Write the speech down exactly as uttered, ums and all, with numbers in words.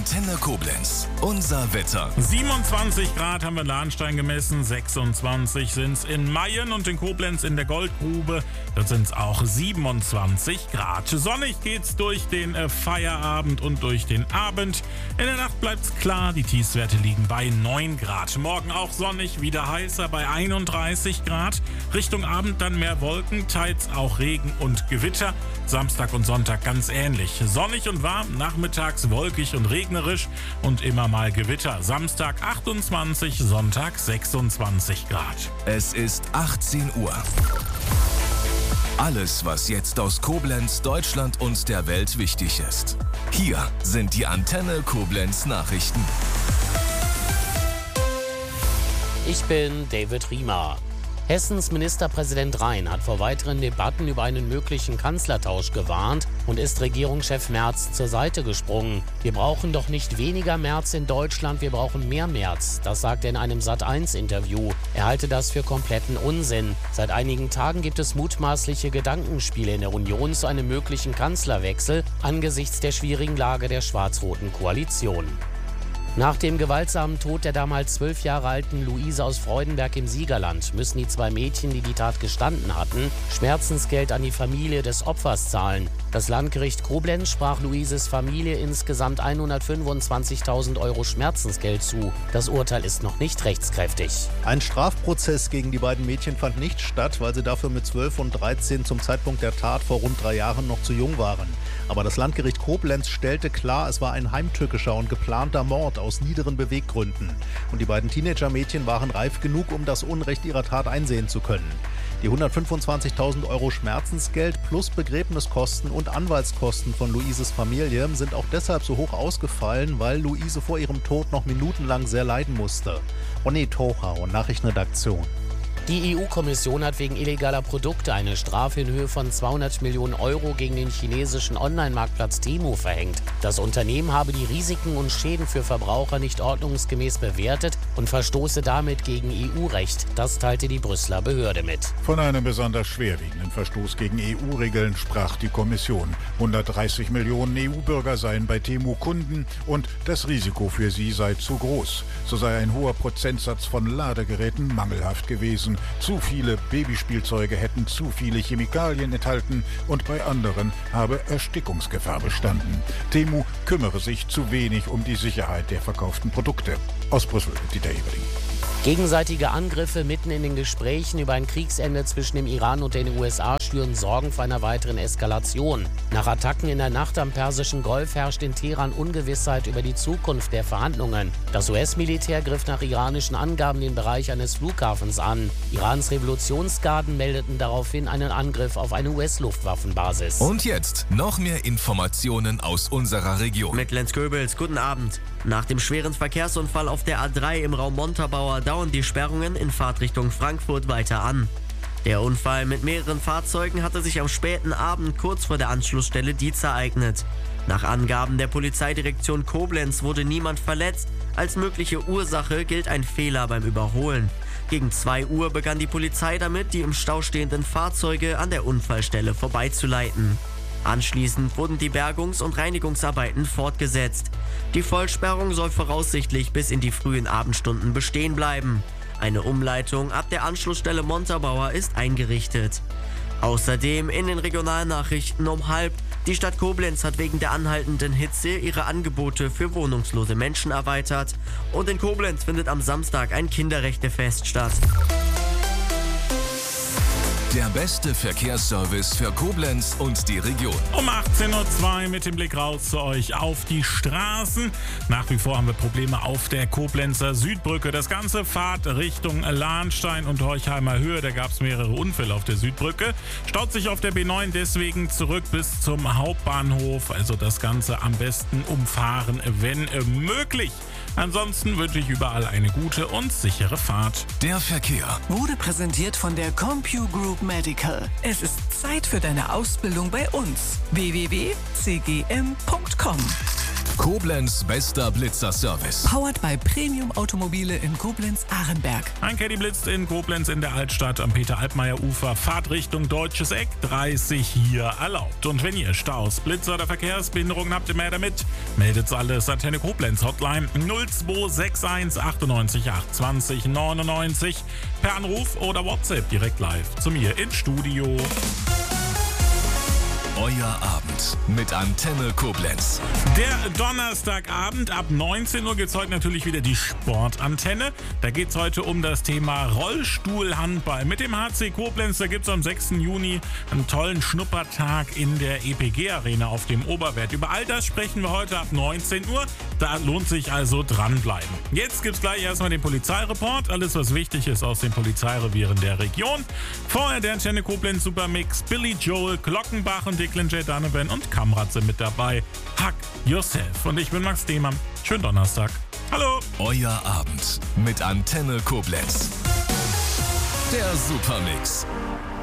Antenne Koblenz. Unser Wetter. siebenundzwanzig Grad haben wir in Lahnstein gemessen, sechsundzwanzig sind es in Mayen und in Koblenz in der Goldgrube. Dort sind es auch siebenundzwanzig Grad. Sonnig geht's durch den äh, Feierabend und durch den Abend. In der Nacht bleibt's klar, die Tiefstwerte liegen bei neun Grad. Morgen auch sonnig, wieder heißer bei einunddreißig Grad. Richtung Abend dann mehr Wolken, teils auch Regen und Gewitter. Samstag und Sonntag ganz ähnlich. Sonnig und warm, nachmittags wolkig und regnerisch und immer mal Gewitter. Samstag achtundzwanzig, Sonntag sechsundzwanzig Grad. Es ist achtzehn Uhr. Alles, was jetzt aus Koblenz, Deutschland und der Welt wichtig ist. Hier sind die Antenne Koblenz Nachrichten. Ich bin David Riemer. Hessens Ministerpräsident Rhein hat vor weiteren Debatten über einen möglichen Kanzlertausch gewarnt und ist Regierungschef Merz zur Seite gesprungen. Wir brauchen doch nicht weniger Merz in Deutschland, wir brauchen mehr Merz. Das sagt er in einem Sat eins Interview. Er halte das für kompletten Unsinn. Seit einigen Tagen gibt es mutmaßliche Gedankenspiele in der Union zu einem möglichen Kanzlerwechsel angesichts der schwierigen Lage der schwarz-roten Koalition. Nach dem gewaltsamen Tod der damals zwölf Jahre alten Luise aus Freudenberg im Siegerland müssen die zwei Mädchen, die die Tat gestanden hatten, Schmerzensgeld an die Familie des Opfers zahlen. Das Landgericht Koblenz sprach Luises Familie insgesamt hundertfünfundzwanzigtausend Euro Schmerzensgeld zu. Das Urteil ist noch nicht rechtskräftig. Ein Strafprozess gegen die beiden Mädchen fand nicht statt, weil sie dafür mit zwölf und dreizehn zum Zeitpunkt der Tat vor rund drei Jahren noch zu jung waren. Aber das Landgericht Koblenz stellte klar, es war ein heimtückischer und geplanter Mord aus niederen Beweggründen. Und die beiden Teenager-Mädchen waren reif genug, um das Unrecht ihrer Tat einsehen zu können. Die hundertfünfundzwanzigtausend Euro Schmerzensgeld plus Begräbniskosten und Anwaltskosten von Luises Familie sind auch deshalb so hoch ausgefallen, weil Luise vor ihrem Tod noch minutenlang sehr leiden musste. Ronny Tochau, Nachrichtenredaktion. Die E U-Kommission hat wegen illegaler Produkte eine Strafe in Höhe von zweihundert Millionen Euro gegen den chinesischen Online-Marktplatz Temu verhängt. Das Unternehmen habe die Risiken und Schäden für Verbraucher nicht ordnungsgemäß bewertet und verstoße damit gegen E U-Recht. Das teilte die Brüsseler Behörde mit. Von einem besonders schwerwiegenden Verstoß gegen E U-Regeln sprach die Kommission. hundertdreißig Millionen E U-Bürger seien bei Temu Kunden und das Risiko für sie sei zu groß. So sei ein hoher Prozentsatz von Ladegeräten mangelhaft gewesen. Zu viele Babyspielzeuge hätten zu viele Chemikalien enthalten und bei anderen habe Erstickungsgefahr bestanden. Temu kümmere sich zu wenig um die Sicherheit der verkauften Produkte. Aus Brüssel, Dieter Eberling. Gegenseitige Angriffe mitten in den Gesprächen über ein Kriegsende zwischen dem Iran und den U S A schüren Sorgen vor einer weiteren Eskalation. Nach Attacken in der Nacht am Persischen Golf herrscht in Teheran Ungewissheit über die Zukunft der Verhandlungen. Das U S-Militär griff nach iranischen Angaben den Bereich eines Flughafens an. Irans Revolutionsgarden meldeten daraufhin einen Angriff auf eine U S-Luftwaffenbasis. Und jetzt noch mehr Informationen aus unserer Region. Mit Lenz Goebels, guten Abend. Nach dem schweren Verkehrsunfall auf der A drei im Raum Montabaur dauern die Sperrungen in Fahrtrichtung Frankfurt weiter an. Der Unfall mit mehreren Fahrzeugen hatte sich am späten Abend kurz vor der Anschlussstelle Dietz ereignet. Nach Angaben der Polizeidirektion Koblenz wurde niemand verletzt. Als mögliche Ursache gilt ein Fehler beim Überholen. Gegen zwei Uhr begann die Polizei damit, die im Stau stehenden Fahrzeuge an der Unfallstelle vorbeizuleiten. Anschließend wurden die Bergungs- und Reinigungsarbeiten fortgesetzt. Die Vollsperrung soll voraussichtlich bis in die frühen Abendstunden bestehen bleiben. Eine Umleitung ab der Anschlussstelle Montabaur ist eingerichtet. Außerdem in den Regionalnachrichten um halb. Die Stadt Koblenz hat wegen der anhaltenden Hitze ihre Angebote für wohnungslose Menschen erweitert. Und in Koblenz findet am Samstag ein Kinderrechtefest statt. Der beste Verkehrsservice für Koblenz und die Region. Um achtzehn Uhr zwei mit dem Blick raus zu euch auf die Straßen. Nach wie vor haben wir Probleme auf der Koblenzer Südbrücke. Das Ganze fahrt Richtung Lahnstein und Horchheimer Höhe. Da gab es mehrere Unfälle auf der Südbrücke. Staut sich auf der B neun deswegen zurück bis zum Hauptbahnhof. Also das Ganze am besten umfahren, wenn möglich. Ansonsten wünsche ich überall eine gute und sichere Fahrt. Der Verkehr wurde präsentiert von der CompuGroup Medical. Es ist Zeit für deine Ausbildung bei uns. w w w punkt c g m punkt com Koblenz bester Blitzerservice. Powered by Premium Automobile in Koblenz-Ahrenberg. Ein Caddy blitzt in Koblenz in der Altstadt am Peter-Altmaier-Ufer. Fahrt Richtung Deutsches Eck, dreißig hier erlaubt. Und wenn ihr Staus, Blitzer oder Verkehrsbehinderungen habt, mehr damit, meldet alles Antenne Koblenz Hotline null zwei sechs eins achtundneunzig achtundzwanzig neunundneunzig per Anruf oder WhatsApp direkt live zu mir ins Studio. Euer Abend mit Antenne Koblenz. Der Donnerstagabend ab neunzehn Uhr gibt es heute natürlich wieder die Sportantenne. Da geht es heute um das Thema Rollstuhlhandball. Mit dem H C Koblenz, da gibt es am sechsten Juni einen tollen Schnuppertag in der E P G-Arena auf dem Oberwert. Über all das sprechen wir heute ab neunzehn Uhr. Da lohnt sich also dranbleiben. Jetzt gibt es gleich erstmal den Polizeireport. Alles, was wichtig ist aus den Polizeirevieren der Region. Vorher der Antenne Koblenz Supermix. Billy Joel, Glockenbach und Declan J. Donovan und Kamrat sind mit dabei. Hack Yourself. Und ich bin Max Demann. Schönen Donnerstag. Hallo. Euer Abend mit Antenne Koblenz. Der Supermix.